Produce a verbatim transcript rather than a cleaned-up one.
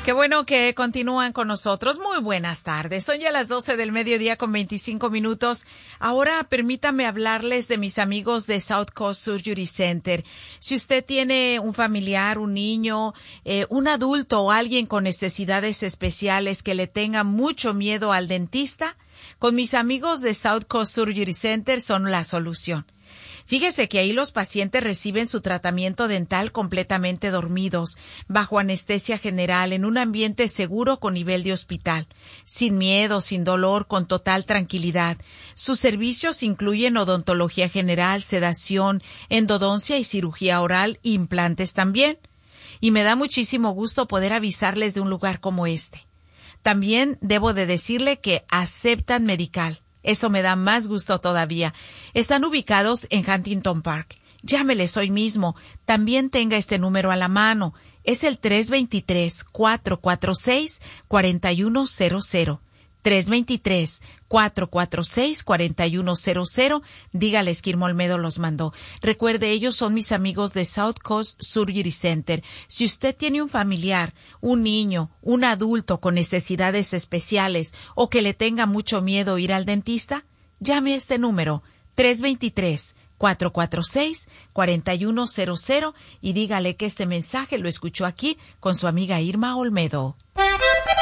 Qué bueno que continúan con nosotros. Muy buenas tardes. Son ya las doce del mediodía con veinticinco minutos. Ahora permítame hablarles de mis amigos de South Coast Surgery Center. Si usted tiene un familiar, un niño, eh, un adulto o alguien con necesidades especiales que le tenga mucho miedo al dentista, con mis amigos de South Coast Surgery Center son la solución. Fíjese que ahí los pacientes reciben su tratamiento dental completamente dormidos, bajo anestesia general, en un ambiente seguro con nivel de hospital, sin miedo, sin dolor, con total tranquilidad. Sus servicios incluyen odontología general, sedación, endodoncia y cirugía oral, implantes también. Y me da muchísimo gusto poder avisarles de un lugar como este. También debo de decirle que aceptan medical. Eso me da más gusto todavía. Están ubicados en Huntington Park. Llámeles hoy mismo. También tenga este número a la mano. Es el tres dos tres, cuatro cuatro seis, cuatro uno cero cero. tres dos tres, cuatro cuatro seis, cuatro uno cero cero. Dígales que Irma Olmedo los mandó. Recuerde, ellos son mis amigos de South Coast Surgery Center. Si usted tiene un familiar, un niño, un adulto con necesidades especiales o que le tenga mucho miedo ir al dentista, llame a este número tres dos tres, cuatro cuatro seis, cuatro uno cero cero y dígale que este mensaje lo escuchó aquí con su amiga Irma Olmedo.